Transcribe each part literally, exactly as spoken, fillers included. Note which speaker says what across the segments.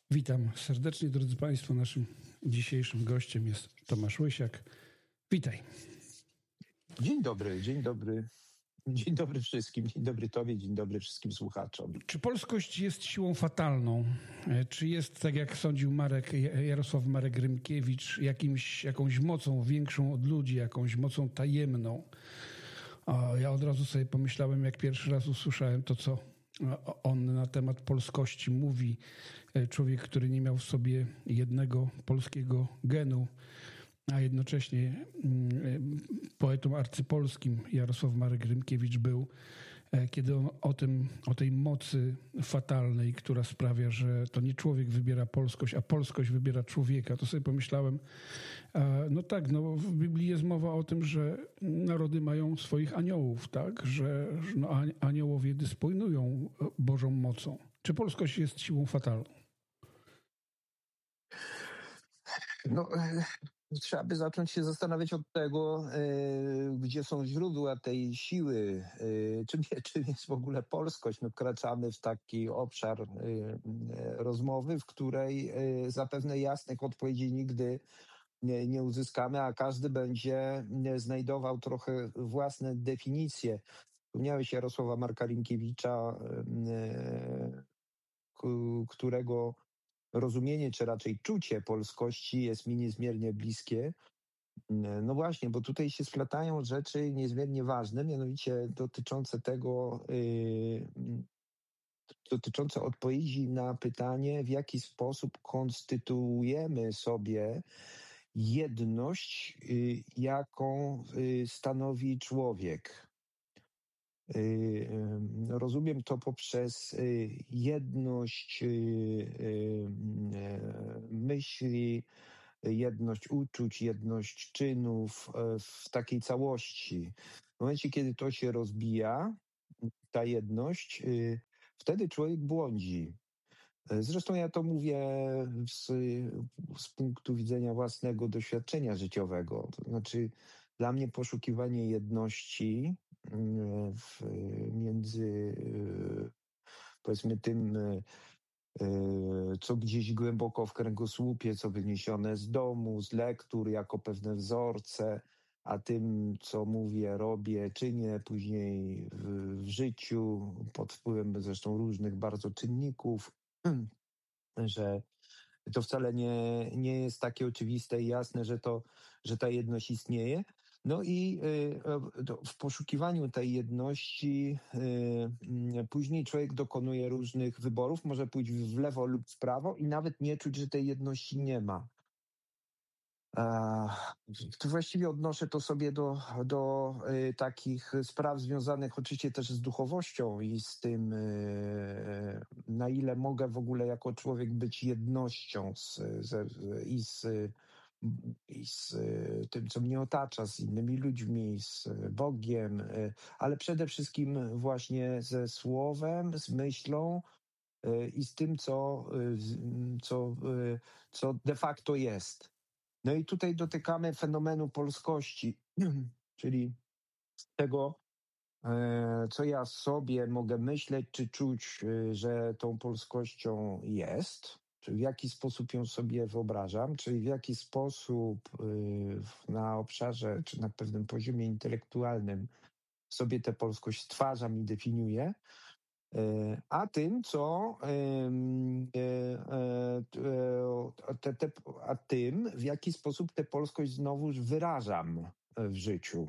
Speaker 1: Witam serdecznie, drodzy Państwo. Naszym dzisiejszym gościem jest Tomasz Łysiak. Witaj.
Speaker 2: Dzień dobry, dzień dobry. Dzień dobry wszystkim. Dzień dobry Tobie, dzień dobry wszystkim słuchaczom.
Speaker 1: Czy polskość jest siłą fatalną? Czy jest, tak jak sądził Marek, Jarosław Marek Rymkiewicz, jakimś, jakąś mocą większą od ludzi, jakąś mocą tajemną? O, ja od razu sobie pomyślałem, jak pierwszy raz usłyszałem to, co on na temat polskości mówi. Człowiek, który nie miał w sobie jednego polskiego genu, a jednocześnie poetą arcypolskim Jarosław Marek Rymkiewicz był, kiedy on o tym, o tej mocy fatalnej, która sprawia, że to nie człowiek wybiera polskość, a polskość wybiera człowieka, to sobie pomyślałem, no tak, no w Biblii jest mowa o tym, że narody mają swoich aniołów, tak, że no, aniołowie dysponują Bożą mocą. Czy polskość jest siłą fatalną?
Speaker 2: No, trzeba by zacząć się zastanawiać od tego, gdzie są źródła tej siły, czym, czym jest w ogóle polskość. No, wkraczamy w taki obszar rozmowy, w której zapewne jasnych odpowiedzi nigdy nie, nie uzyskamy, a każdy będzie znajdował trochę własne definicje. Wspomniałeś Jarosława Marka Rymkiewicza, którego rozumienie, czy raczej czucie polskości jest mi niezmiernie bliskie. No właśnie, bo tutaj się splatają rzeczy niezmiernie ważne, mianowicie dotyczące tego, yy, dotyczące odpowiedzi na pytanie, w jaki sposób konstytuujemy sobie jedność, yy, jaką yy, stanowi człowiek. Rozumiem to poprzez jedność myśli, jedność uczuć, jedność czynów w takiej całości. W momencie, kiedy to się rozbija, ta jedność, wtedy człowiek błądzi. Zresztą ja to mówię z, z punktu widzenia własnego doświadczenia życiowego. To znaczy, dla mnie poszukiwanie jedności w, między, powiedzmy, tym, co gdzieś głęboko w kręgosłupie, co wyniesione z domu, z lektur, jako pewne wzorce, a tym, co mówię, robię, czynię później w, w życiu, pod wpływem zresztą różnych bardzo czynników, że to wcale nie, nie jest takie oczywiste i jasne, że, to, że ta jedność istnieje. No i y, w poszukiwaniu tej jedności y, później człowiek dokonuje różnych wyborów, może pójść w lewo lub w prawo i nawet nie czuć, że tej jedności nie ma. To właściwie odnoszę to sobie do, do y, takich spraw związanych oczywiście też z duchowością i z tym, y, na ile mogę w ogóle jako człowiek być jednością z, z, i, z, i z tym, co mnie otacza, z innymi ludźmi, z Bogiem, y, ale przede wszystkim właśnie ze słowem, z myślą y, i z tym, co, y, co, y, co de facto jest. No i tutaj dotykamy fenomenu polskości, czyli tego, co ja sobie mogę myśleć czy czuć, że tą polskością jest, czy w jaki sposób ją sobie wyobrażam, czyli w jaki sposób na obszarze czy na pewnym poziomie intelektualnym sobie tę polskość stwarzam i definiuję, a tym, co te, te, a tym, w jaki sposób tę polskość znowuż wyrażam w życiu.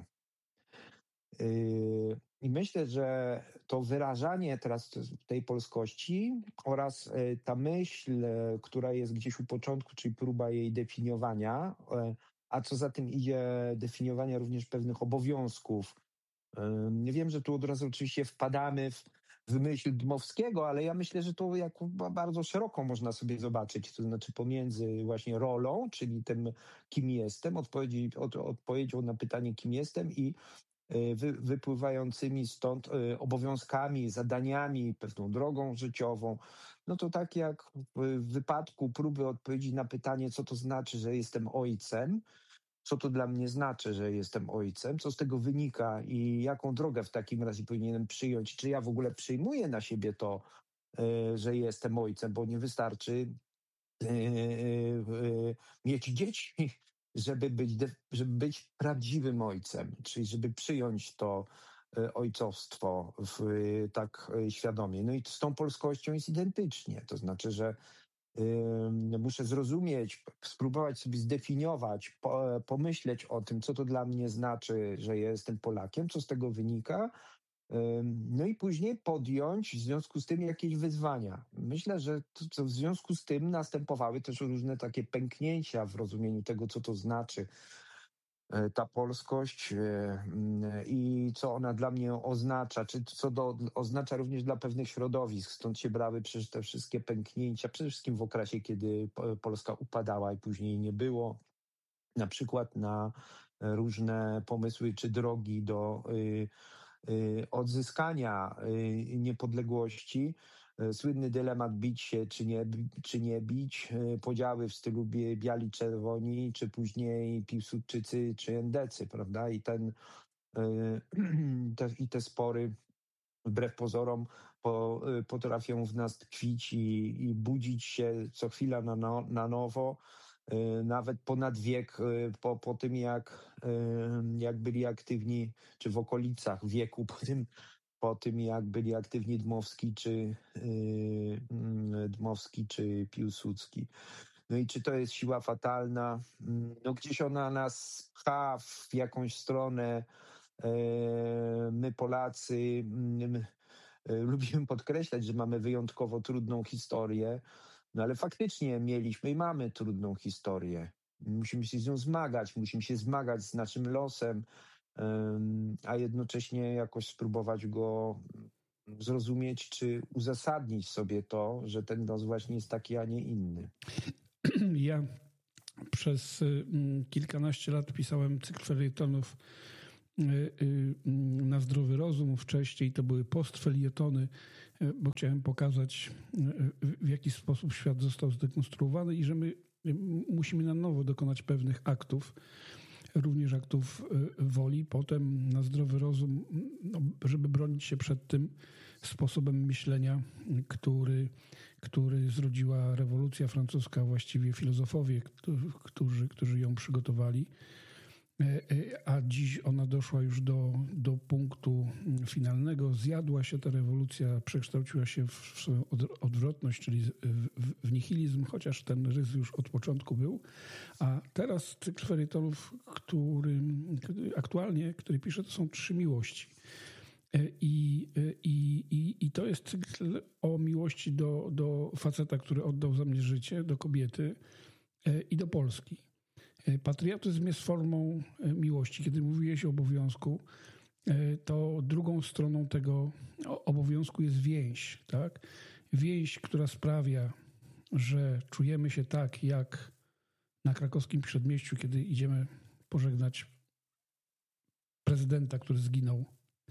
Speaker 2: I myślę, że to wyrażanie teraz tej polskości oraz ta myśl, która jest gdzieś u początku, czyli próba jej definiowania, a co za tym idzie definiowania również pewnych obowiązków. Wiem, że tu od razu oczywiście wpadamy w w myśl Dmowskiego, ale ja myślę, że to jako bardzo szeroko można sobie zobaczyć, to znaczy pomiędzy właśnie rolą, czyli tym, kim jestem, odpowiedzi, od, odpowiedzią na pytanie, kim jestem i wy, wypływającymi stąd obowiązkami, zadaniami, pewną drogą życiową. No to tak jak w wypadku próby odpowiedzi na pytanie, co to znaczy, że jestem ojcem, co to dla mnie znaczy, że jestem ojcem, co z tego wynika i jaką drogę w takim razie powinienem przyjąć, czy ja w ogóle przyjmuję na siebie to, że jestem ojcem, bo nie wystarczy yy, yy, mieć dzieci, żeby być, de- żeby być prawdziwym ojcem, czyli żeby przyjąć to y, ojcostwo w, y, tak y, świadomie. No i z tą polskością jest identycznie. To znaczy, że y, muszę zrozumieć, p- spróbować sobie zdefiniować, po, pomyśleć o tym, co to dla mnie znaczy, że jestem Polakiem, co z tego wynika. Ym, No i później podjąć w związku z tym jakieś wyzwania. Myślę, że to, co w związku z tym następowały też różne takie pęknięcia w rozumieniu tego, co to znaczy e, ta polskość e, mm, i co ona dla mnie oznacza, czy co do, oznacza również dla pewnych środowisk. Stąd się brały przecież te wszystkie pęknięcia, przede wszystkim w okresie, kiedy Po- Polska upadała i później nie było. Na przykład na e, różne pomysły czy drogi do y, y, odzyskania y, niepodległości. Y, Słynny dylemat bić się czy nie, bi- czy nie bić, y, podziały w stylu bie- biali, czerwoni, czy później Piłsudczycy czy Endecy, prawda? I ten, y, te, i te spory wbrew pozorom po, y, potrafią w nas tkwić i, i budzić się co chwila na, no, na nowo, y, nawet ponad wiek y, po, po tym, jak, y, jak byli aktywni, czy w okolicach wieku, po tym, po tym jak byli aktywni Dmowski czy, y, mm, Dmowski czy Piłsudski. No i czy to jest siła fatalna? Mm, No gdzieś ona nas pcha w jakąś stronę. E, My Polacy mm, e, lubimy podkreślać, że mamy wyjątkowo trudną historię, no ale faktycznie mieliśmy i mamy trudną historię. Musimy się z nią zmagać, musimy się zmagać z naszym losem, em, a jednocześnie jakoś spróbować go zrozumieć czy uzasadnić sobie to, że ten los właśnie jest taki, a nie inny.
Speaker 1: Ja przez y, mm, kilkanaście lat pisałem cykl felietonów y, y, mm, na zdrowy rozum. Wcześniej to były postfelietony, y, bo chciałem pokazać, y, w jaki sposób świat został zdekonstruowany i że my y, musimy na nowo dokonać pewnych aktów, również aktów y, woli. Potem na zdrowy rozum, no, żeby bronić się przed tym sposobem myślenia, który, który zrodziła rewolucja francuska, właściwie filozofowie, którzy, którzy ją przygotowali. A dziś ona doszła już do, do punktu finalnego. Zjadła się ta rewolucja, przekształciła się w swoją odwrotność, czyli w, w nihilizm, chociaż ten rys już od początku był. A teraz cykl felietonów, który aktualnie, który piszę, to są trzy miłości. I, i, i, I to jest cykl o miłości do, do faceta, który oddał za mnie życie, do kobiety i do Polski. Patriotyzm jest formą miłości. Kiedy mówiłeś o obowiązku, to drugą stroną tego obowiązku jest więź. Tak? Więź, która sprawia, że czujemy się tak, jak na krakowskim Przedmieściu, kiedy idziemy pożegnać prezydenta, który zginął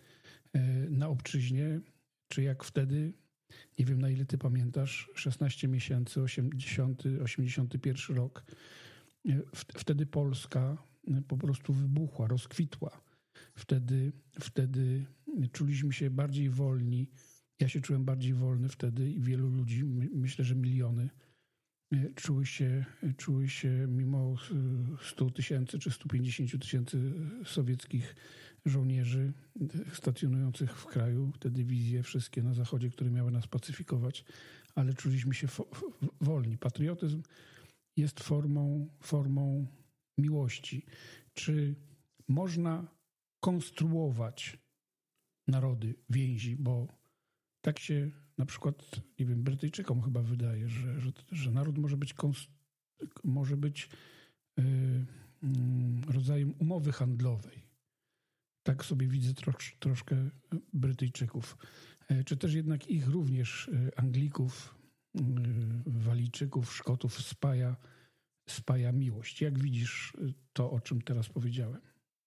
Speaker 1: na obczyźnie, czy jak wtedy, nie wiem na ile ty pamiętasz, szesnaście miesięcy, osiemdziesiąty, osiemdziesiąty pierwszy rok, wtedy Polska po prostu wybuchła, rozkwitła. Wtedy, wtedy czuliśmy się bardziej wolni. Ja się czułem bardziej wolny wtedy i wielu ludzi, myślę, że miliony, czuły się, czuły się mimo stu tysięcy czy stu pięćdziesięciu tysięcy sowieckich żołnierzy stacjonujących w kraju, te dywizje wszystkie na zachodzie, które miały nas pacyfikować, ale czuliśmy się wolni. Patriotyzm jest formą, formą miłości. Czy można konstruować narody, więzi, bo tak się na przykład, nie wiem, Brytyjczykom chyba wydaje, że, że, że naród może być, konst- może być yy, yy, rodzajem umowy handlowej. Tak sobie widzę trosz, troszkę Brytyjczyków. Yy, czy też jednak ich również, yy, Anglików, yy, Walijczyków, Szkotów spaja, spaja miłość. Jak widzisz to, o czym teraz powiedziałem?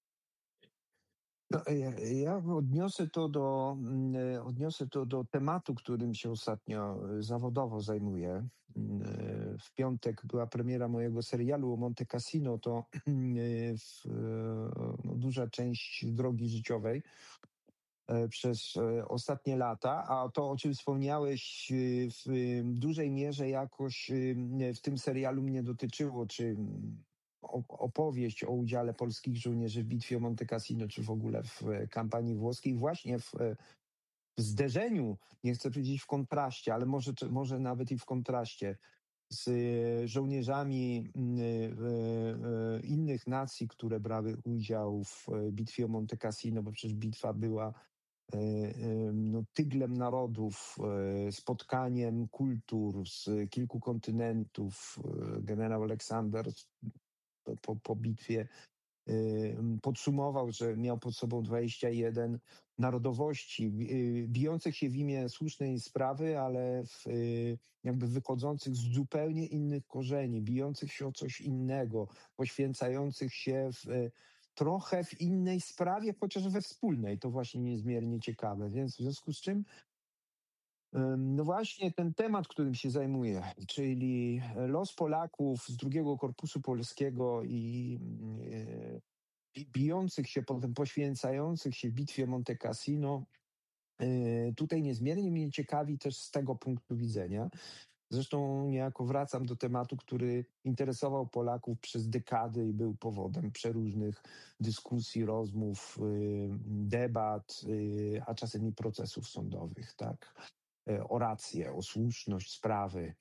Speaker 2: No, ja, ja odniosę to do, mm, odniosę to do tematu, którym się ostatnio zawodowo zajmuję. Mm, W piątek była premiera mojego serialu o Monte Cassino, to mm, w, no, duża część drogi życiowej. przez ostatnie lata, a to, o czym wspomniałeś, w dużej mierze jakoś w tym serialu mnie dotyczyło, czy opowieść o udziale polskich żołnierzy w bitwie o Monte Cassino, czy w ogóle w kampanii włoskiej, właśnie w, w zderzeniu, nie chcę powiedzieć w kontraście, ale może, może nawet i w kontraście z żołnierzami innych nacji, które brały udział w bitwie o Monte Cassino, bo przecież bitwa była no, tyglem narodów, spotkaniem kultur z kilku kontynentów. Generał Aleksander po, po bitwie podsumował, że miał pod sobą dwadzieścia jeden narodowości, bijących się w imię słusznej sprawy, ale w, jakby wychodzących z zupełnie innych korzeni, bijących się o coś innego, poświęcających się w, trochę w innej sprawie, chociaż we wspólnej. To właśnie niezmiernie ciekawe. Więc w związku z czym no właśnie ten temat, którym się zajmuję, czyli los Polaków z drugiego Korpusu Polskiego i bijących się, potem poświęcających się w bitwie Monte Cassino, tutaj niezmiernie mnie ciekawi też z tego punktu widzenia. Zresztą niejako wracam do tematu, który interesował Polaków przez dekady i był powodem przeróżnych dyskusji, rozmów, debat, a czasem i procesów sądowych, tak? O rację, o słuszność sprawy.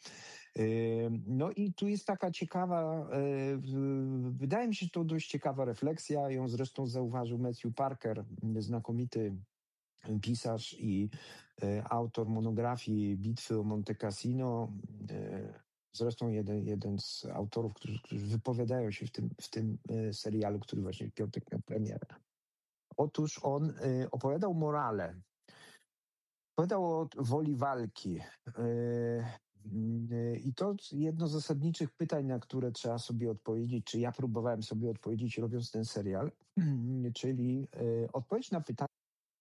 Speaker 2: No i tu jest taka ciekawa, wydaje mi się, że to dość ciekawa refleksja, ją zresztą zauważył Matthew Parker, znakomity pisarz i autor monografii Bitwy o Monte Cassino, zresztą jeden, jeden z autorów, którzy, którzy wypowiadają się w tym, w tym serialu, który właśnie w piątek miał premierę. Otóż on opowiadał morale, opowiadał o woli walki. I to jedno z zasadniczych pytań, na które trzeba sobie odpowiedzieć, czy ja próbowałem sobie odpowiedzieć, robiąc ten serial, czyli odpowiedź na pytanie,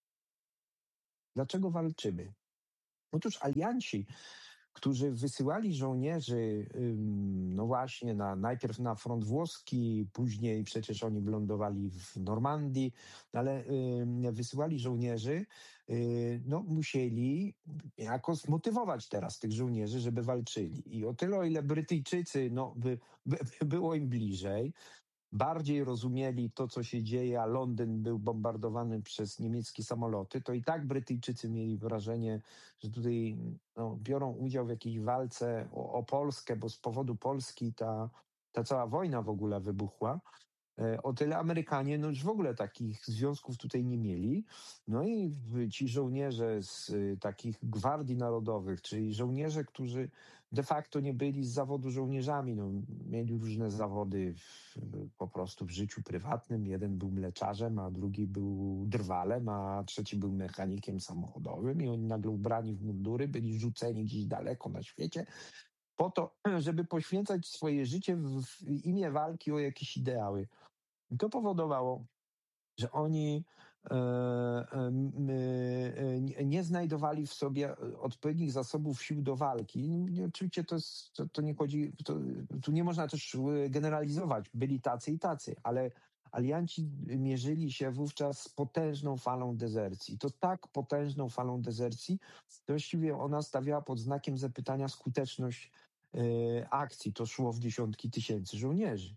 Speaker 2: dlaczego walczymy? Otóż alianci, którzy wysyłali żołnierzy, no właśnie, na, najpierw na front włoski, później przecież oni lądowali w Normandii, ale wysyłali żołnierzy, no musieli jako zmotywować teraz tych żołnierzy, żeby walczyli. I o tyle, o ile Brytyjczycy, no, by, by, było im bliżej, bardziej rozumieli to, co się dzieje, a Londyn był bombardowany przez niemieckie samoloty, to i tak Brytyjczycy mieli wrażenie, że tutaj no, biorą udział w jakiejś walce o, o Polskę, bo z powodu Polski ta, ta cała wojna w ogóle wybuchła. O tyle Amerykanie no już w ogóle takich związków tutaj nie mieli. No i ci żołnierze z takich gwardii narodowych, czyli żołnierze, którzy de facto nie byli z zawodu żołnierzami, no, mieli różne zawody w, po prostu w życiu prywatnym. Jeden był mleczarzem, a drugi był drwalem, a trzeci był mechanikiem samochodowym i oni nagle ubrani w mundury byli rzuceni gdzieś daleko na świecie po to, żeby poświęcać swoje życie w imię walki o jakieś ideały. I to powodowało, że oni e, e, e, nie znajdowali w sobie odpowiednich zasobów sił do walki. I oczywiście to, jest, to, to nie chodzi, to, tu nie można też generalizować. Byli tacy i tacy, ale alianci mierzyli się wówczas z potężną falą dezercji. To tak potężną falą dezercji, to właściwie ona stawiała pod znakiem zapytania skuteczność e, akcji. To szło w dziesiątki tysięcy żołnierzy.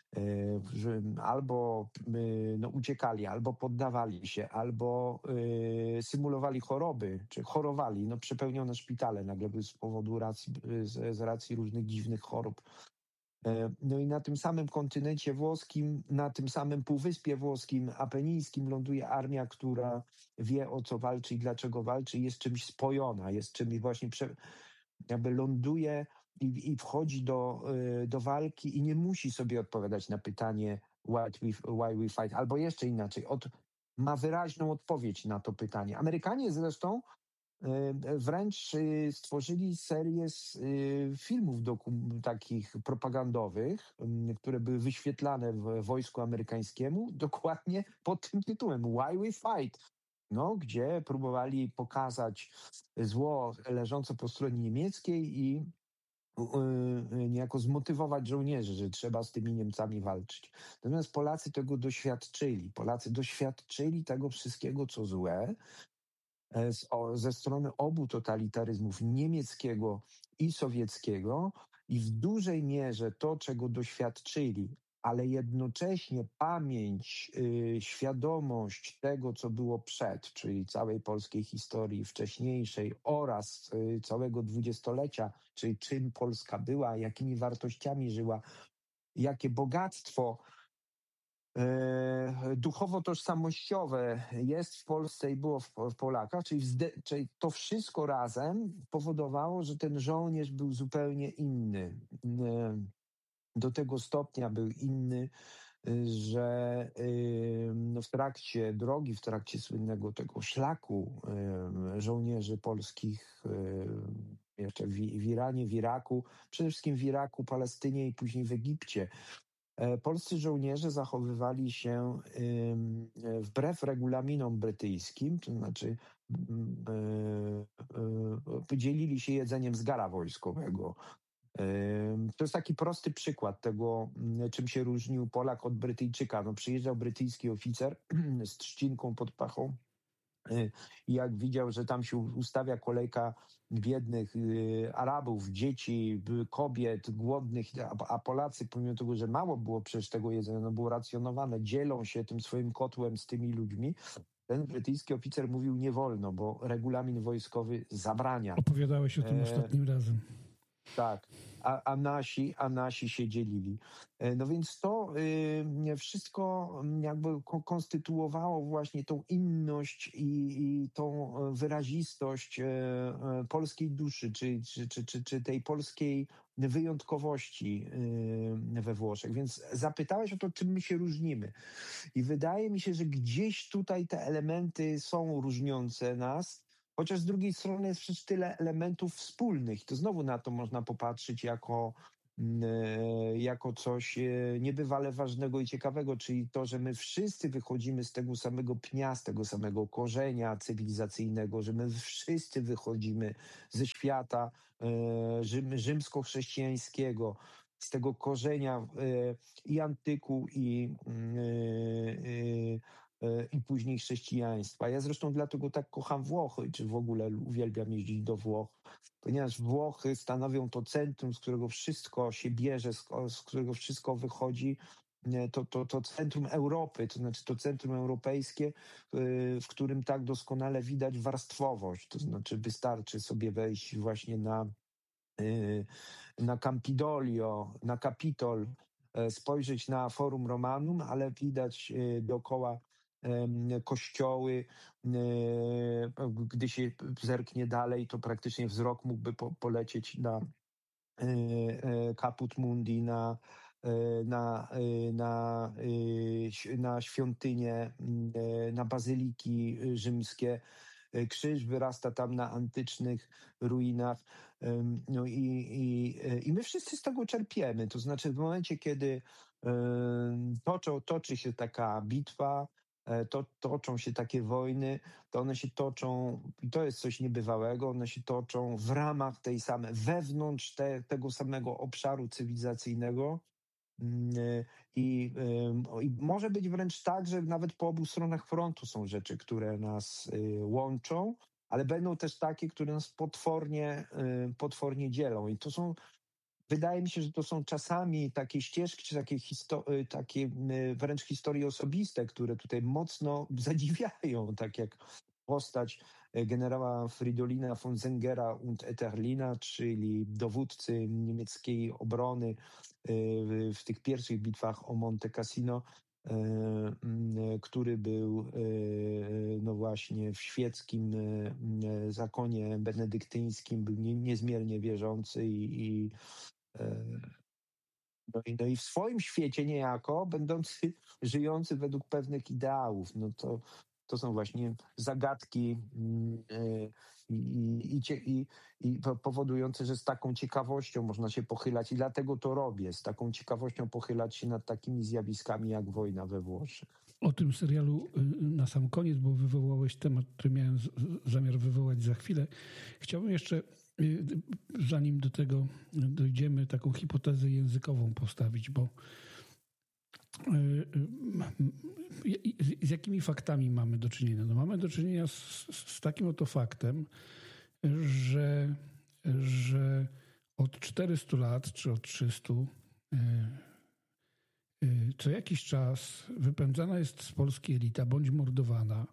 Speaker 2: Że albo no, uciekali, albo poddawali się, albo y, symulowali choroby, czy chorowali, no, przepełnione szpitale nagle z powodu racji, z, z racji różnych dziwnych chorób. No i na tym samym kontynencie włoskim, na tym samym półwyspie włoskim, apenińskim ląduje armia, która wie, o co walczy i dlaczego walczy, jest czymś spojona, jest czymś właśnie, prze, jakby ląduje i, i wchodzi do, do walki i nie musi sobie odpowiadać na pytanie why we, why we fight, albo jeszcze inaczej, od, ma wyraźną odpowiedź na to pytanie. Amerykanie zresztą wręcz stworzyli serię z filmów dokum- takich propagandowych, które były wyświetlane w wojsku amerykańskiemu, dokładnie pod tym tytułem Why We Fight, no, gdzie próbowali pokazać zło leżące po stronie niemieckiej i niejako zmotywować żołnierzy, że trzeba z tymi Niemcami walczyć. Natomiast Polacy tego doświadczyli. Polacy doświadczyli tego wszystkiego, co złe, z, o, ze strony obu totalitaryzmów, niemieckiego i sowieckiego, i w dużej mierze to, czego doświadczyli, ale jednocześnie pamięć, y, świadomość tego, co było przed, czyli całej polskiej historii wcześniejszej oraz y, całego dwudziestolecia, czyli czym Polska była, jakimi wartościami żyła, jakie bogactwo e, duchowo-tożsamościowe jest w Polsce i było w, w Polakach, czyli, wzde- czyli to wszystko razem powodowało, że ten żołnierz był zupełnie inny. E, do tego stopnia był inny, że y, no w trakcie drogi, w trakcie słynnego tego szlaku y, żołnierzy polskich y, jeszcze w, w Iranie, w Iraku, przede wszystkim w Iraku, Palestynie i później w Egipcie, e, polscy żołnierze zachowywali się y, wbrew regulaminom brytyjskim, to znaczy y, y, dzielili się jedzeniem z gara wojskowego. To jest taki prosty przykład tego, czym się różnił Polak od Brytyjczyka. No, przyjeżdżał brytyjski oficer z trzcinką pod pachą i jak widział, że tam się ustawia kolejka biednych Arabów, dzieci, kobiet, głodnych, a Polacy, pomimo tego, że mało było przecież tego jedzenia, no było racjonowane, dzielą się tym swoim kotłem z tymi ludźmi, ten brytyjski oficer mówił nie wolno, bo regulamin wojskowy zabrania.
Speaker 1: Opowiadałeś o tym e... ostatnim razem.
Speaker 2: Tak, a, a, nasi, a nasi się dzielili. No więc to y, wszystko jakby konstytuowało właśnie tą inność i, i tą wyrazistość y, y, polskiej duszy, czy, czy, czy, czy, czy tej polskiej wyjątkowości y, we Włoszech. Więc zapytałeś o to, czym my się różnimy. I wydaje mi się, że gdzieś tutaj te elementy są różniące nas, chociaż z drugiej strony jest przecież tyle elementów wspólnych. To znowu na to można popatrzeć jako, jako coś niebywale ważnego i ciekawego, czyli to, że my wszyscy wychodzimy z tego samego pnia, z tego samego korzenia cywilizacyjnego, że my wszyscy wychodzimy ze świata rzym, rzymskochrześcijańskiego, z tego korzenia i antyku, i i później chrześcijaństwa. Ja zresztą dlatego tak kocham Włochy, czy w ogóle uwielbiam jeździć do Włoch, ponieważ Włochy stanowią to centrum, z którego wszystko się bierze, z, z którego wszystko wychodzi, to, to, to centrum Europy, to znaczy to centrum europejskie, w którym tak doskonale widać warstwowość, to znaczy wystarczy sobie wejść właśnie na, na Campidoglio, na Kapitol, spojrzeć na Forum Romanum, ale widać dookoła kościoły. Gdy się zerknie dalej, to praktycznie wzrok mógłby po, polecieć na Caput Mundi, na, na, na, na świątynie, na bazyliki rzymskie. Krzyż wyrasta tam na antycznych ruinach. No i, i, i my wszyscy z tego czerpiemy. To znaczy w momencie, kiedy toczą, toczy się taka bitwa, to toczą się takie wojny, to one się toczą, i to jest coś niebywałego, one się toczą w ramach tej samej, wewnątrz te, tego samego obszaru cywilizacyjnego. I, I może być wręcz tak, że nawet po obu stronach frontu są rzeczy, które nas łączą, ale będą też takie, które nas potwornie, potwornie dzielą. I to są, wydaje mi się, że to są czasami takie ścieżki, czy takie, histo- takie wręcz historie osobiste, które tutaj mocno zadziwiają, tak jak postać generała Fridolina von Sengera und Etterlina, czyli dowódcy niemieckiej obrony w tych pierwszych bitwach o Monte Cassino, który był no właśnie w świeckim zakonie benedyktyńskim, był niezmiernie wierzący i, i No i, no i w swoim świecie niejako, będący, żyjący według pewnych ideałów. No to, to są właśnie zagadki i, i, i, i, i powodujące, że z taką ciekawością można się pochylać i dlatego to robię, z taką ciekawością pochylać się nad takimi zjawiskami jak wojna we Włoszech.
Speaker 1: O tym serialu na sam koniec, bo wywołałeś temat, który miałem z, zamiar wywołać za chwilę. Chciałbym jeszcze zanim do tego dojdziemy, taką hipotezę językową postawić, bo z jakimi faktami mamy do czynienia? No mamy do czynienia z, z takim oto faktem, że, że od czterystu lat, czy od trzystu, co jakiś czas wypędzana jest z Polski elita, bądź mordowana.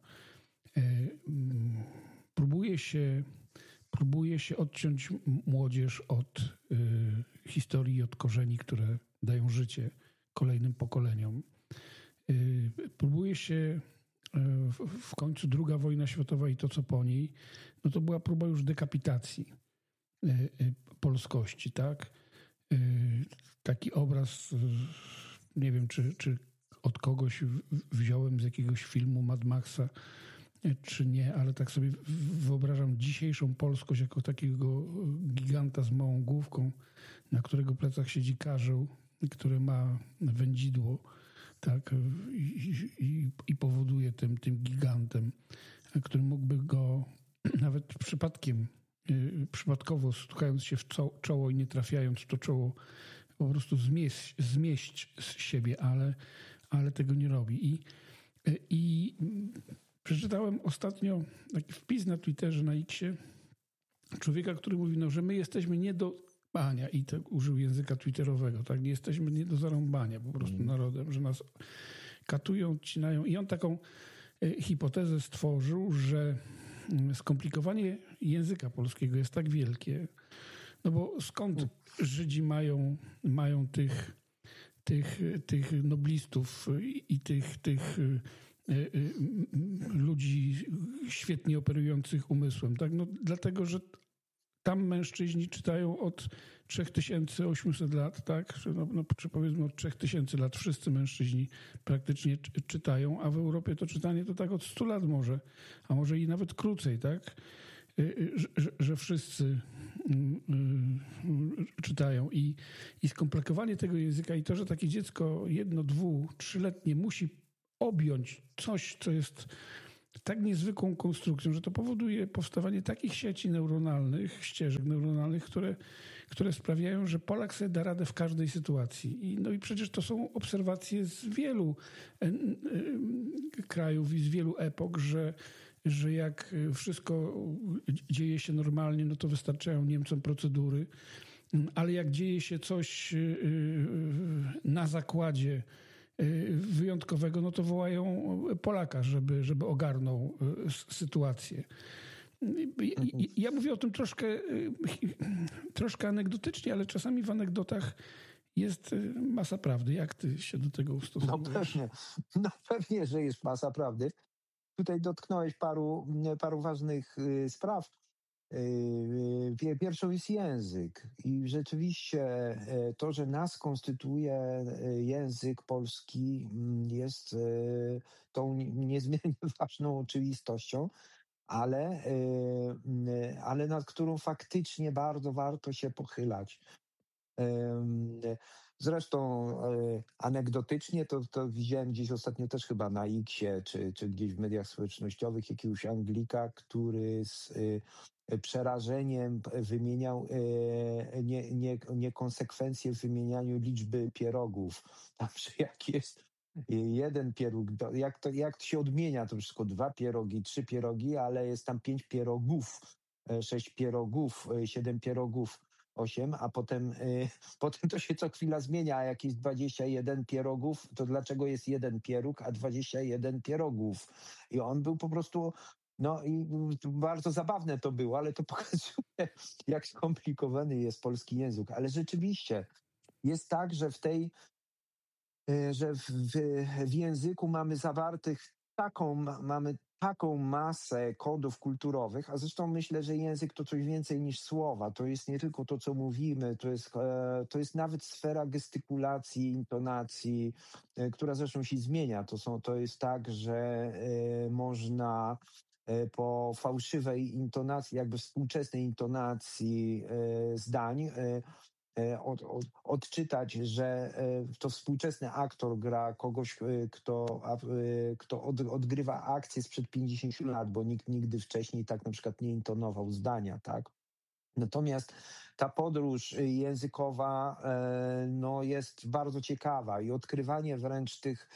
Speaker 1: Próbuje się, próbuje się odciąć młodzież od historii, od korzeni, które dają życie kolejnym pokoleniom. Próbuje się w końcu druga wojna światowa i to, co po niej, no to była próba już dekapitacji polskości, tak? Taki obraz, nie wiem, czy, czy od kogoś wziąłem z jakiegoś filmu Mad Maxa, czy nie, ale tak sobie wyobrażam dzisiejszą polskość jako takiego giganta z małą główką, na którego plecach siedzi karzeł, który ma wędzidło, tak, i, i, i powoduje tym, tym gigantem, który mógłby go nawet przypadkiem, przypadkowo stukając się w czoło i nie trafiając w to czoło, po prostu zmieść, zmieść z siebie, ale, ale tego nie robi. I, i przeczytałem ostatnio taki wpis na Twitterze, na Xie, człowieka, który mówi, no, że my jesteśmy nie do bania, i tak użył języka twitterowego, tak, nie jesteśmy nie do zarąbania po prostu narodem, że nas katują, cinają. I on taką hipotezę stworzył, że skomplikowanie języka polskiego jest tak wielkie, no bo skąd Żydzi mają, mają tych, tych, tych noblistów i tych, tych ludzi świetnie operujących umysłem, tak? No dlatego, że tam mężczyźni czytają od trzy tysiące osiemset lat, tak? No, no, czy powiedzmy od trzy tysiące lat wszyscy mężczyźni praktycznie czytają, a w Europie to czytanie to tak od stu lat może, a może i nawet krócej, tak? Że, że wszyscy czytają. I, i skomplikowanie tego języka i to, że takie dziecko jedno, dwu, trzyletnie musi objąć coś, co jest tak niezwykłą konstrukcją, że to powoduje powstawanie takich sieci neuronalnych, ścieżek neuronalnych, które, które sprawiają, że Polak sobie da radę w każdej sytuacji. I, no i przecież to są obserwacje z wielu e, e, krajów i z wielu epok, że, że jak wszystko dzieje się normalnie, no to wystarczają Niemcom procedury, ale jak dzieje się coś na zakładzie wyjątkowego, no to wołają Polaka, żeby, żeby ogarnął sytuację. I, ja mówię o tym troszkę, troszkę anegdotycznie, ale czasami w anegdotach jest masa prawdy. Jak ty się do tego ustosunkujesz?
Speaker 2: No pewnie, no pewnie, że jest masa prawdy. Tutaj dotknąłeś paru, paru ważnych spraw. Pierwszą jest język i rzeczywiście to, że nas konstytuuje język polski, jest tą niezmiernie ważną oczywistością, ale, ale nad którą faktycznie bardzo warto się pochylać. Zresztą anegdotycznie to, to widziałem gdzieś ostatnio też chyba na Xie, czy, czy gdzieś w mediach społecznościowych jakiegoś Anglika, który z przerażeniem wymieniał nie, nie, niekonsekwencje w wymienianiu liczby pierogów. Także jak jest jeden pieróg, jak to, jak to się odmienia, to wszystko dwa pierogi, trzy pierogi, ale jest tam pięć pierogów, sześć pierogów, siedem pierogów, osiem, a potem, y, potem to się co chwila zmienia, a jak jest dwadzieścia jeden pierogów, to dlaczego jest jeden pieróg, a dwadzieścia jeden pierogów? I on był po prostu, no i bardzo zabawne to było, ale to pokazuje, jak skomplikowany jest polski język. Ale rzeczywiście jest tak, że w tej, y, że w, w, w języku mamy zawartych taką, mamy taką masę kodów kulturowych, a zresztą myślę, że język to coś więcej niż słowa. To jest nie tylko to, co mówimy, to jest, to jest nawet sfera gestykulacji, intonacji, która zresztą się zmienia. To, są, to jest tak, że można po fałszywej intonacji, jakby współczesnej intonacji zdań, Od, od, odczytać, że to współczesny aktor gra kogoś, kto, kto od, odgrywa akcję sprzed pięćdziesięciu lat, bo nikt nigdy wcześniej tak na przykład nie intonował zdania, tak? Natomiast ta podróż y, językowa e, no, jest bardzo ciekawa i odkrywanie wręcz tych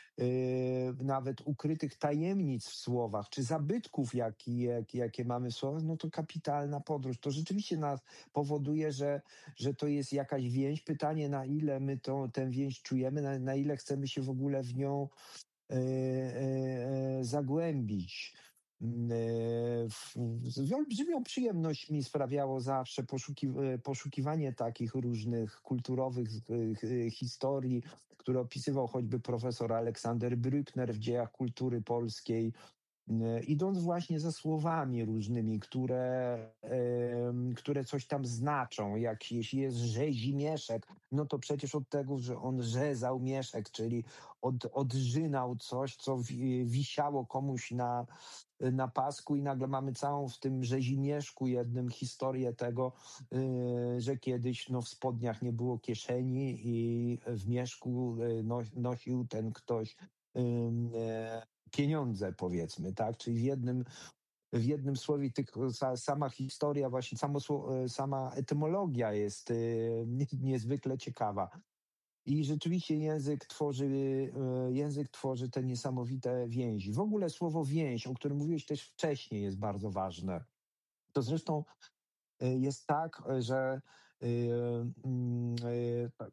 Speaker 2: y, nawet ukrytych tajemnic w słowach, czy zabytków, jaki, jak, jakie mamy w słowach, no to kapitalna podróż. To rzeczywiście nas powoduje, że, że to jest jakaś więź. Pytanie, na ile my tą, tę więź czujemy, na, na ile chcemy się w ogóle w nią e, e, e, zagłębić. Mm, e, w- Z olbrzymią przyjemność mi sprawiało zawsze poszuki, e, poszukiwanie takich różnych kulturowych e, e, historii, które opisywał choćby profesor Aleksander Brückner w Dziejach Kultury Polskiej, e, idąc właśnie za słowami różnymi, które, em, które coś tam znaczą. Jak jeśli jest rzezimieszek, no to przecież od tego, że on rzezał mieszek, czyli od, odrzynał coś, co wi- wisiało komuś na, na pasku i nagle mamy całą w tym rzezimieszku jednym historię tego, y, że kiedyś no, w spodniach nie było kieszeni i w mieszku y, no, nosił ten ktoś ym, e, pieniądze, powiedzmy, tak? Czyli w jednym, w jednym słowie tych, sa, sama historia, właśnie samo, sło- e, sama etymologia jest y, nie, niezwykle ciekawa. I rzeczywiście język tworzy, e, język tworzy te niesamowite więzi. W ogóle słowo więź, o którym mówiłeś też wcześniej, jest bardzo ważne. To zresztą e, jest tak, e, że e, mm, e,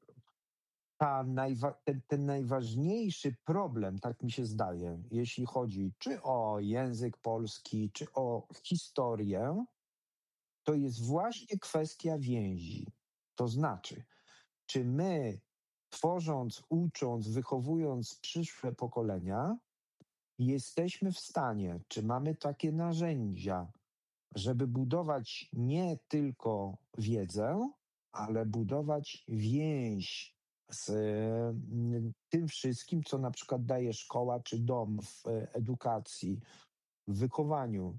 Speaker 2: ta najwa- ten, ten najważniejszy problem, tak mi się zdaje, jeśli chodzi czy o język polski, czy o historię, to jest właśnie kwestia więzi. To znaczy, czy my, tworząc, ucząc, wychowując przyszłe pokolenia, jesteśmy w stanie, czy mamy takie narzędzia, żeby budować nie tylko wiedzę, ale budować więź z mm, tym wszystkim, co na przykład daje szkoła czy dom w e, edukacji, w wychowaniu.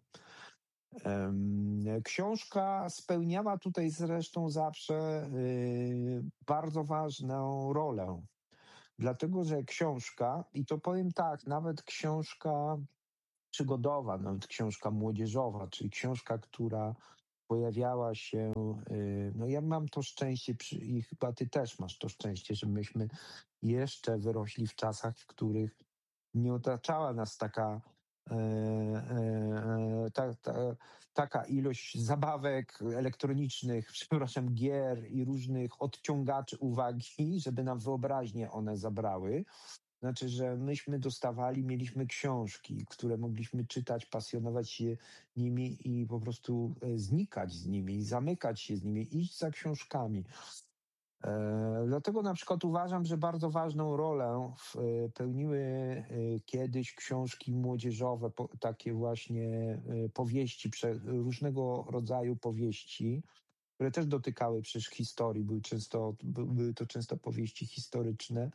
Speaker 2: Em, Książka spełniała tutaj zresztą zawsze y, bardzo ważną rolę, dlatego że książka, i to powiem tak, nawet książka przygodowa, nawet książka młodzieżowa, czyli książka, która pojawiała się, y, no ja mam to szczęście przy, i chyba ty też masz to szczęście, że myśmy jeszcze wyrośli w czasach, w których nie otaczała nas taka, e, e, e, ta, ta, taka ilość zabawek elektronicznych, przepraszam, gier i różnych odciągaczy uwagi, żeby nam wyobraźnię one zabrały. Znaczy, że myśmy dostawali, mieliśmy książki, które mogliśmy czytać, pasjonować się nimi i po prostu e, znikać z nimi, zamykać się z nimi, iść za książkami. E, Dlatego na przykład uważam, że bardzo ważną rolę w, e, pełniły e, kiedyś książki młodzieżowe, po, takie właśnie e, powieści, prze, różnego rodzaju powieści, które też dotykały przecież historii, były, często, by- były to często powieści historyczne.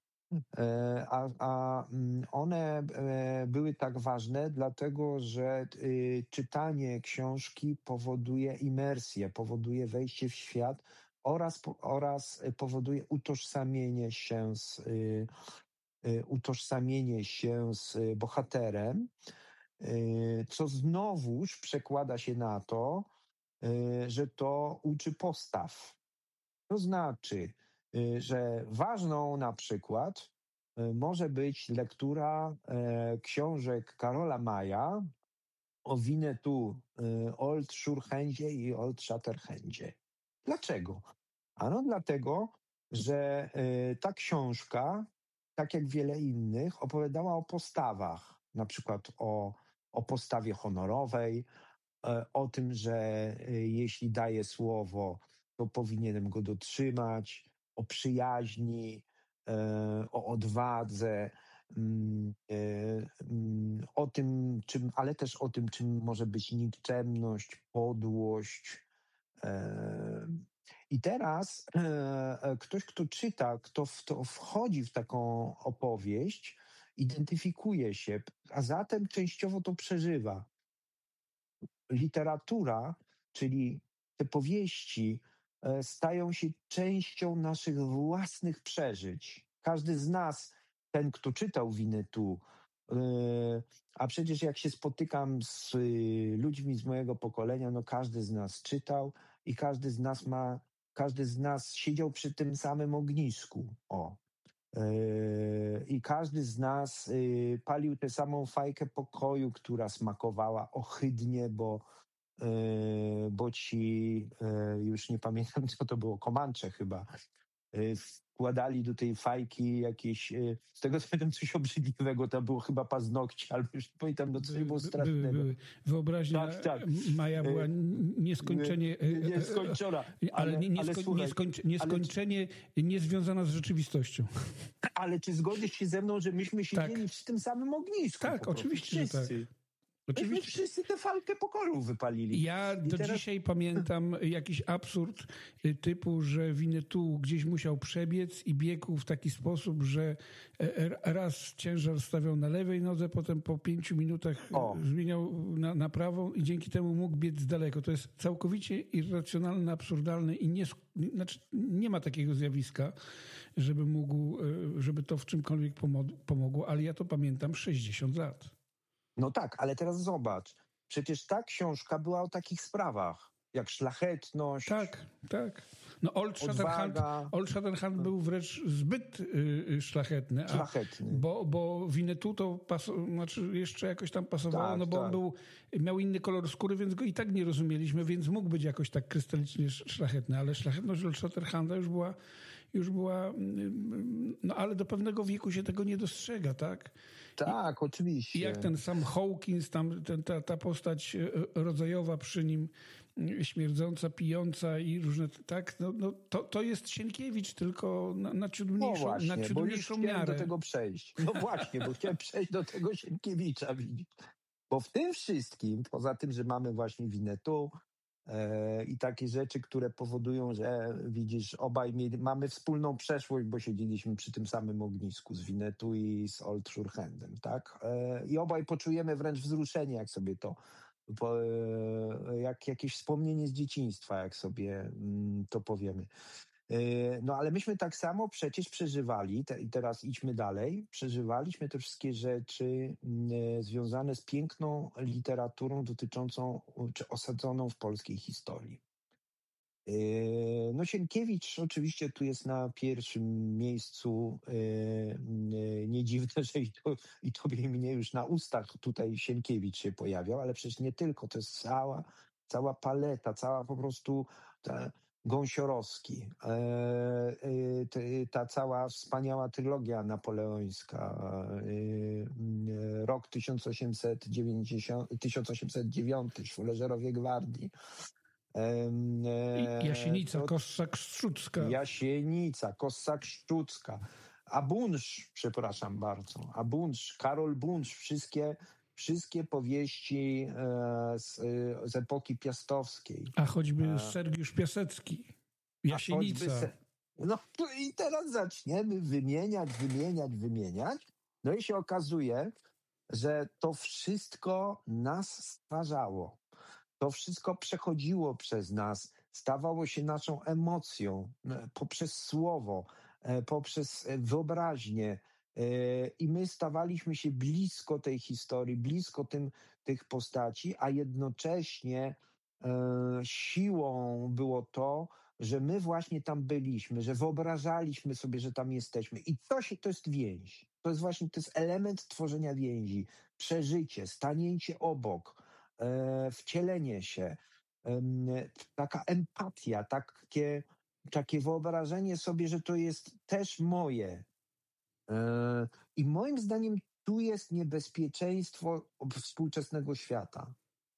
Speaker 2: E, A, a mm, one e, były tak ważne, dlatego że y, czytanie książki powoduje imersję, powoduje wejście w świat oraz, po- oraz powoduje utożsamienie się z, y, y, utożsamienie się z y, bohaterem, y, co znowuż przekłada się na to, y, że to uczy postaw. To znaczy, y, że ważną na przykład y, może być lektura e, książek Karola Maja o Winnetou, y, Old Surehändzie i Old Shatterhandzie. Dlaczego? Ano dlatego, że y, ta książka, tak jak wiele innych, opowiadała o postawach, na przykład o, o postawie honorowej, e, o tym, że e, jeśli daję słowo, to powinienem go dotrzymać, o przyjaźni, e, o odwadze, mm, e, mm, o tym, czym, ale też o tym, czym może być nikczemność, podłość. e. I teraz e, e, ktoś, kto czyta, kto w to wchodzi w taką opowieść, identyfikuje się, a zatem częściowo to przeżywa. Literatura, czyli te powieści, e, stają się częścią naszych własnych przeżyć. Każdy z nas, ten, kto czytał Winnetou, e, a przecież jak się spotykam z y, ludźmi z mojego pokolenia, no każdy z nas czytał i każdy z nas ma, każdy z nas siedział przy tym samym ognisku. O. Yy, I każdy z nas yy, palił tę samą fajkę pokoju, która smakowała ohydnie, bo, yy, bo ci, yy, już nie pamiętam co to było, Komancze chyba, yy, wkładali do tej fajki jakieś, yy, z tego co pamiętam coś obrzydliwego, tam było chyba paznokcie, albo już nie pamiętam, no coś było
Speaker 1: By-
Speaker 2: strasznego.
Speaker 1: Były, były. Wyobraźnia
Speaker 2: Tak, tak.
Speaker 1: Maja była nieskończenie...
Speaker 2: Yy, nieskończona,
Speaker 1: Ale,
Speaker 2: ale,
Speaker 1: nie,
Speaker 2: ale
Speaker 1: nieskoń,
Speaker 2: słuchaj,
Speaker 1: nieskończ, nieskończenie niezwiązana z rzeczywistością.
Speaker 2: ale czy zgodzisz się ze mną, że myśmy siedzieli
Speaker 1: Tak.
Speaker 2: przy tym samym ognisku?
Speaker 1: Tak,
Speaker 2: po prostu,
Speaker 1: oczywiście, że tak.
Speaker 2: wszyscy.
Speaker 1: Oczywiście.
Speaker 2: Myśmy wszyscy tę falkę pokoju wypalili.
Speaker 1: Ja
Speaker 2: I
Speaker 1: do
Speaker 2: teraz-
Speaker 1: dzisiaj pamiętam jakiś absurd y, typu, że Winnetou gdzieś musiał przebiec i biegł w taki sposób, że e, raz ciężar stawiał na lewej nodze, potem po pięciu minutach
Speaker 2: O.
Speaker 1: y, zmieniał na, na prawą i dzięki temu mógł biec daleko. To jest całkowicie irracjonalne, absurdalne i nie, sk- znaczy nie ma takiego zjawiska, żeby mógł, y, żeby to w czymkolwiek pomo- pomogło, ale ja to pamiętam sześćdziesiąt lat.
Speaker 2: No tak, ale teraz zobacz. Przecież ta książka była o takich sprawach, jak szlachetność,
Speaker 1: Tak, tak. No Old Shatterhand,
Speaker 2: odwaga,
Speaker 1: Old Shatterhand był wręcz zbyt y, y, szlachetny, a,
Speaker 2: szlachetny.
Speaker 1: bo, bo Winnetou to paso, znaczy jeszcze jakoś tam pasowało,
Speaker 2: Tak,
Speaker 1: no bo on
Speaker 2: tak.
Speaker 1: był, miał inny kolor skóry, więc go i tak nie rozumieliśmy, więc mógł być jakoś tak krystalicznie sz- szlachetny, ale szlachetność Old Shatterhanda już była, już była, mm, no ale do pewnego wieku się tego nie dostrzega, tak?
Speaker 2: Tak, oczywiście.
Speaker 1: I jak ten sam Hawkins, tam ten, ta, ta postać e, rodzajowa przy nim, e, śmierdząca, pijąca i różne, tak, no, no to, to jest Sienkiewicz, tylko na, na ciut
Speaker 2: No
Speaker 1: mniejszą,
Speaker 2: właśnie,
Speaker 1: na ciut
Speaker 2: bo już
Speaker 1: mniejszą
Speaker 2: chciałem
Speaker 1: miarę.
Speaker 2: do tego przejść. No właśnie, bo chciałem przejść do tego Sienkiewicza, widzisz. Bo w tym wszystkim, poza tym, że mamy właśnie Winnetou e, i takie rzeczy, które powodują, że widzisz, obaj mieli, mamy wspólną przeszłość, bo siedzieliśmy przy tym samym ognisku z Winnetou i z Old Shatterhandem, tak? E, I obaj poczujemy wręcz wzruszenie, jak sobie to, po, e, jak jakieś wspomnienie z dzieciństwa, jak sobie mm, to powiemy. E, No ale myśmy tak samo przecież przeżywali, te, i teraz idźmy dalej, przeżywaliśmy te wszystkie rzeczy mm, e, związane z piękną literaturą dotyczącą, czy osadzoną w polskiej historii. E, No Sienkiewicz oczywiście tu jest na pierwszym miejscu. e, e, Nie dziwne, że i, to, i tobie i mnie już na ustach tutaj Sienkiewicz się pojawiał, ale przecież nie tylko, to jest cała, cała paleta, cała po prostu ta, Gąsiorowski, e, e, te- ta cała wspaniała trylogia napoleońska, e, e, rok tysiąc osiemset dziewięćdziesiąty, tysiąc osiemset dziewiąty, Szwoleżerowie Gwardii. Em,
Speaker 1: I-
Speaker 2: e,
Speaker 1: Jasienica,
Speaker 2: to-
Speaker 1: Kossak-Szczucka.
Speaker 2: Jasienica, Kossak-Szczucka, a Bunsz, przepraszam bardzo, a Bunsz, Karol Bunsz, wszystkie, wszystkie powieści e, z, e, z epoki piastowskiej.
Speaker 1: A choćby
Speaker 2: A-
Speaker 1: Sergiusz Piasecki.
Speaker 2: A
Speaker 1: Jasienica.
Speaker 2: choćby se- No to i teraz zaczniemy wymieniać, wymieniać, wymieniać. No i się okazuje, że to wszystko nas stwarzało. To wszystko przechodziło przez nas, stawało się naszą emocją e, poprzez słowo, e, poprzez e, wyobraźnię. e, I my stawaliśmy się blisko tej historii, blisko tym, tych postaci, a jednocześnie e, siłą było to, że my właśnie tam byliśmy, że wyobrażaliśmy sobie, że tam jesteśmy. I to, się, to jest więź. To jest właśnie to jest element tworzenia więzi. Przeżycie, stanięcie obok, e, wcielenie się, em, taka empatia, takie, takie wyobrażenie sobie, że to jest też moje. E, I moim zdaniem tu jest niebezpieczeństwo współczesnego świata.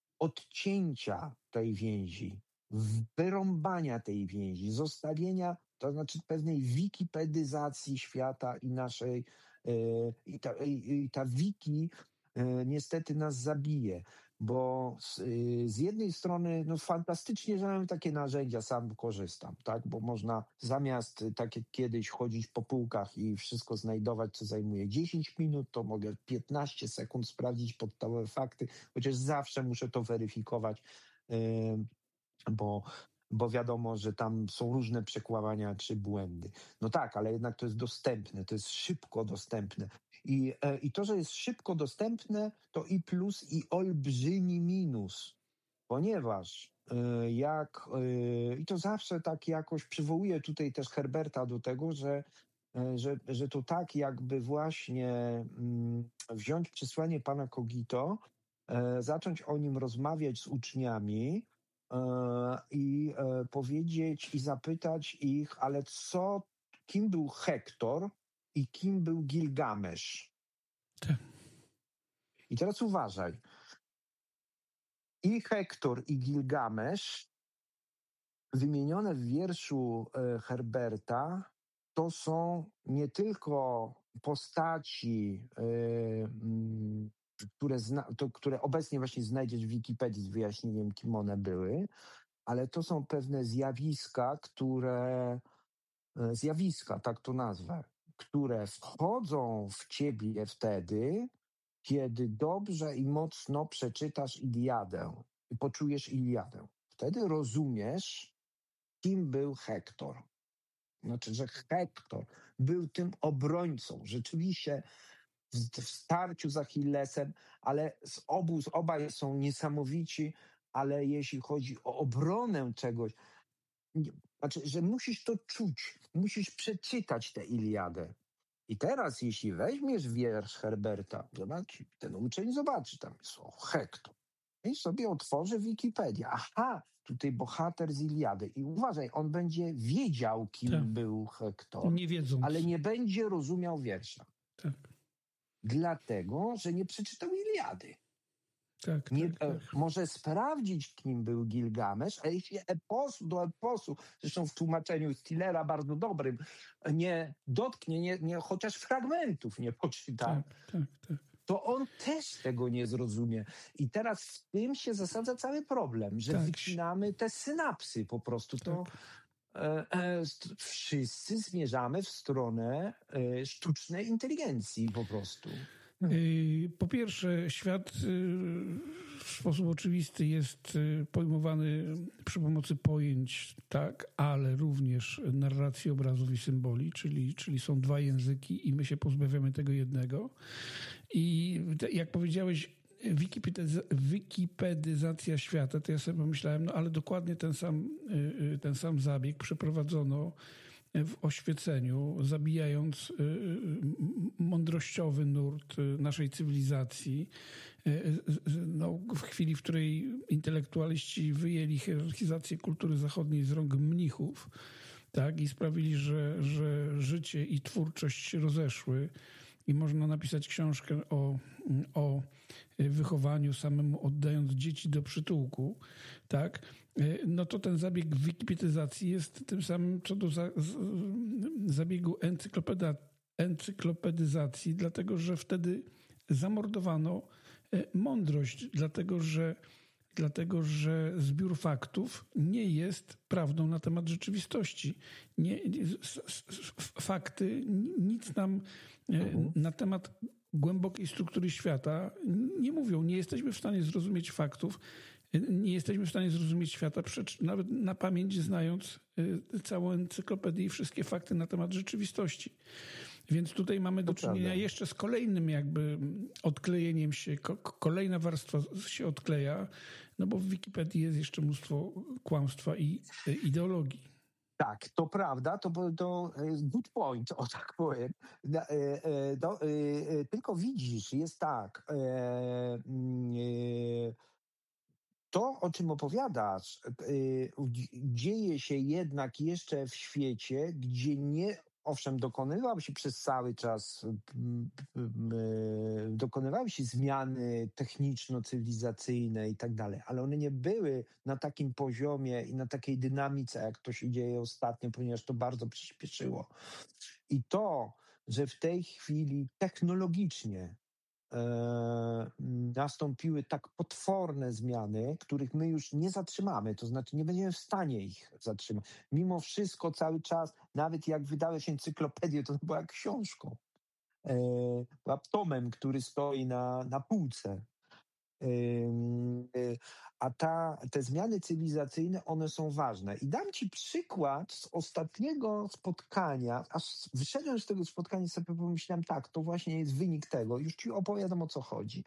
Speaker 2: Odcięcia tej więzi, wyrąbania tej więzi, zostawienia, to znaczy pewnej wikipedyzacji świata i naszej, e, i ta, i, i ta wiki e, niestety nas zabije, bo z, y, z jednej strony no fantastycznie, że mamy takie narzędzia, sam korzystam, tak, bo można zamiast y, tak jak kiedyś chodzić po półkach i wszystko znajdować, co zajmuje dziesięć minut, to mogę piętnaście sekund sprawdzić podstawowe fakty, chociaż zawsze muszę to weryfikować, y, bo, bo wiadomo, że tam są różne przekłamania czy błędy. No tak, ale jednak to jest dostępne, to jest szybko dostępne. I, e, i to, że jest szybko dostępne, to i plus, i olbrzymi minus, ponieważ jak, i to zawsze tak jakoś przywołuję tutaj też Herberta do tego, że, że, że to tak jakby właśnie mm, wziąć przesłanie pana Kogito, e, zacząć o nim rozmawiać z uczniami e, i e, powiedzieć i zapytać ich, ale co, kim był Hektor i kim był Gilgamesz?
Speaker 1: Tak.
Speaker 2: I teraz uważaj. I Hektor, i Gilgamesz, wymienione w wierszu e, Herberta, to są nie tylko postaci, e, mm, które, zna, to, które obecnie właśnie znajdziesz w Wikipedii z wyjaśnieniem, kim one były, ale to są pewne zjawiska, które, e, zjawiska, tak to nazwę, które wchodzą w ciebie wtedy, kiedy dobrze i mocno przeczytasz Iliadę i poczujesz Iliadę. Wtedy rozumiesz, kim był Hektor. Znaczy, że Hektor był tym obrońcą. Rzeczywiście w, w starciu z Achillesem, ale z obu, z obaj są niesamowici, ale jeśli chodzi o obronę czegoś, nie, znaczy, że musisz to czuć, musisz przeczytać tę Iliadę. I teraz, jeśli weźmiesz wiersz Herberta, zobacz, ten uczeń zobaczy, tam jest o Hektor. I sobie otworzy Wikipedię. Aha, tutaj bohater z Iliady. I uważaj, on będzie wiedział, kim
Speaker 1: Tak.
Speaker 2: był Hektor,
Speaker 1: Nie wiedząc.
Speaker 2: ale nie będzie rozumiał wiersza.
Speaker 1: Tak.
Speaker 2: Dlatego, że nie przeczytał Iliady.
Speaker 1: Tak,
Speaker 2: Nie,
Speaker 1: tak, tak.
Speaker 2: e, może sprawdzić, kim był Gilgamesz, a jeśli eposu do eposu, zresztą w tłumaczeniu Stillera bardzo dobrym, nie dotknie, nie, nie, chociaż fragmentów nie poczyta,
Speaker 1: Tak, tak, tak.
Speaker 2: to on też tego nie zrozumie. I teraz w tym się zasadza cały problem, że
Speaker 1: Tak.
Speaker 2: wycinamy te synapsy po prostu. To
Speaker 1: Tak.
Speaker 2: e, e, st- wszyscy zmierzamy w stronę e, sztucznej inteligencji po prostu.
Speaker 1: Y, Po pierwsze, świat y, w sposób oczywisty jest y, pojmowany przy pomocy pojęć, tak, ale również narracji obrazów i symboli, czyli, czyli są dwa języki i my się pozbawiamy tego jednego. I te, jak powiedziałeś, wikipedys- wikipedyzacja świata, to ja sobie pomyślałem, no ale dokładnie ten sam, y, y, ten sam zabieg przeprowadzono w oświeceniu, zabijając y, y, mądrościowy nurt y, naszej cywilizacji. Y, y, No, w chwili, w której intelektualiści wyjęli hierarchizację kultury zachodniej z rąk mnichów, tak, i sprawili, że, że życie i twórczość się rozeszły i można napisać książkę o, o wychowaniu samemu, oddając dzieci do przytułku, tak, no to ten zabieg wikipedyzacji jest tym samym co do za, z, zabiegu encyklopeda, encyklopedyzacji, dlatego że wtedy zamordowano mądrość, dlatego że Dlatego, że zbiór faktów nie jest prawdą na temat rzeczywistości. Nie, s, s, fakty nic nam mhm. na temat głębokiej struktury świata nie mówią. Nie jesteśmy w stanie zrozumieć faktów, nie jesteśmy w stanie zrozumieć świata, nawet na pamięć znając całą encyklopedię i wszystkie fakty na temat rzeczywistości. Więc tutaj mamy do czynienia jeszcze z kolejnym jakby odklejeniem się, ko- kolejna warstwa się odkleja, no bo w Wikipedii jest jeszcze mnóstwo kłamstwa i ideologii.
Speaker 2: Tak, to prawda, to, to good point, o tak powiem. No, tylko widzisz, jest tak, to, o czym opowiadasz, dzieje się jednak jeszcze w świecie, gdzie nie, owszem, dokonywały się przez cały czas, dokonywały się zmiany techniczno-cywilizacyjne i tak dalej, ale one nie były na takim poziomie i na takiej dynamice, jak to się dzieje ostatnio, ponieważ to bardzo przyspieszyło. I to, że w tej chwili technologicznie E, nastąpiły tak potworne zmiany, których my już nie zatrzymamy, to znaczy nie będziemy w stanie ich zatrzymać. Mimo wszystko cały czas, nawet jak wydałeś encyklopedię, to była książką, e, była tomem, który stoi na, na półce. E, a ta, te zmiany cywilizacyjne, one są ważne. I dam ci przykład z ostatniego spotkania. Aż wyszedłem z tego spotkania i sobie pomyślałem, tak, to właśnie jest wynik tego. Już ci opowiadam, o co chodzi.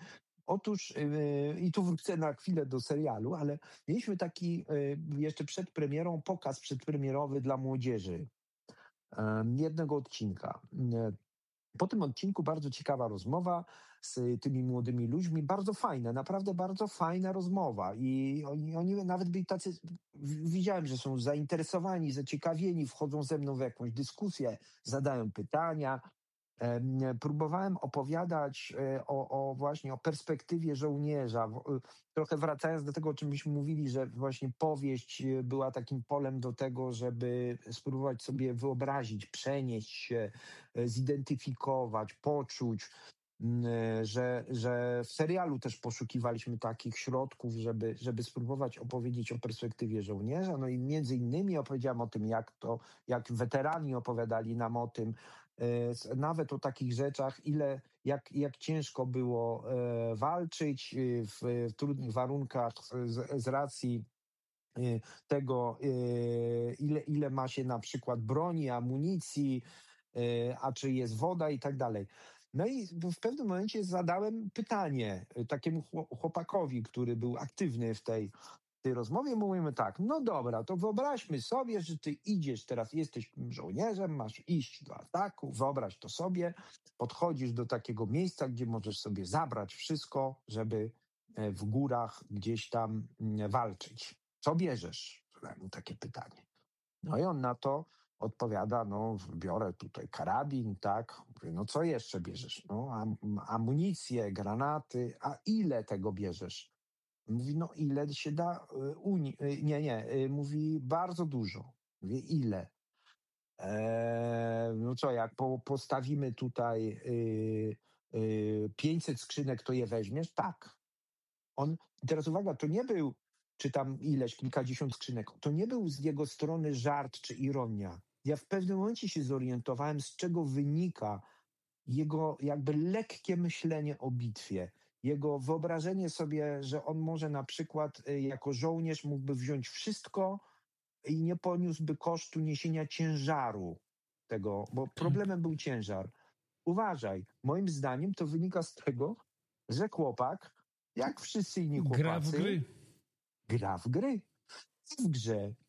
Speaker 2: Otóż, yy, i tu wrócę na chwilę do serialu, ale mieliśmy taki yy, jeszcze przed premierą pokaz przedpremierowy dla młodzieży. Yy, jednego odcinka. Yy, po tym odcinku bardzo ciekawa rozmowa z tymi młodymi ludźmi, bardzo fajna, naprawdę bardzo fajna rozmowa i oni, oni nawet byli tacy, w- widziałem, że są zainteresowani, zaciekawieni, wchodzą ze mną w jakąś dyskusję, zadają pytania. Em, Próbowałem opowiadać e, o, o właśnie o perspektywie żołnierza, w- e, trochę wracając do tego, o czym myśmy mówili, że właśnie powieść e, była takim polem do tego, żeby spróbować sobie wyobrazić, przenieść się, e, zidentyfikować, poczuć, m, e, że, że w serialu też poszukiwaliśmy takich środków, żeby, żeby spróbować opowiedzieć o perspektywie żołnierza. No i między innymi opowiedziałem o tym, jak to, jak weterani opowiadali nam o tym, e, s- nawet o takich rzeczach, ile, jak, jak ciężko było e, walczyć e, w, w trudnych warunkach z, z racji e, tego, e, ile, ile ma się na przykład broni, amunicji, e, a czy jest woda i tak dalej. No i w w pewnym momencie zadałem pytanie e, takiemu chło- chłopakowi, który był aktywny w tej, tej rozmowie. Mówimy tak, no dobra, to wyobraźmy sobie, że ty idziesz teraz, jesteś żołnierzem, masz iść do ataku, wyobraź to sobie, podchodzisz do takiego miejsca, gdzie możesz sobie zabrać wszystko, żeby e, w górach gdzieś tam mm, walczyć. Co bierzesz? Zadałem mu takie pytanie. No i on na to odpowiada, no biorę tutaj karabin, tak. Mówię, no co jeszcze bierzesz? No am, amunicję, granaty, a ile tego bierzesz? Mówi, no ile się da y, uni... y, Nie, nie, y, mówi bardzo dużo. Mówię, ile? Eee, no co, jak po, postawimy tutaj y, y, pięćset skrzynek, to je weźmiesz? Tak. On, i teraz uwaga, to nie był, czy tam ileś, kilkadziesiąt skrzynek, to nie był z jego strony żart czy ironia. Ja w pewnym momencie się zorientowałem, z czego wynika jego jakby lekkie myślenie o bitwie. Jego wyobrażenie sobie, że on może na przykład y, jako żołnierz mógłby wziąć wszystko i nie poniósłby kosztu niesienia ciężaru tego, bo problemem był ciężar. Uważaj, moim zdaniem to wynika z tego, że chłopak, jak wszyscy inni
Speaker 1: Gra w
Speaker 2: chłopacy,
Speaker 1: gry.
Speaker 2: gra w gry. W grze